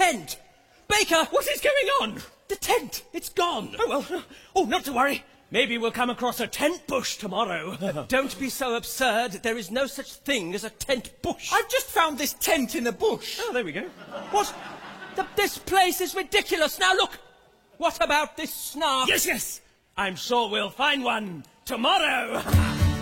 tent. Baker! What is going on? The tent! It's gone! Oh, well. Oh, not to worry. Maybe we'll come across a tent bush tomorrow. Don't be so absurd. There is no such thing as a tent bush. I've just found this tent in a bush. Oh, there we go. What? This place is ridiculous. Now look, what about this snark? Yes, yes. I'm sure we'll find one tomorrow.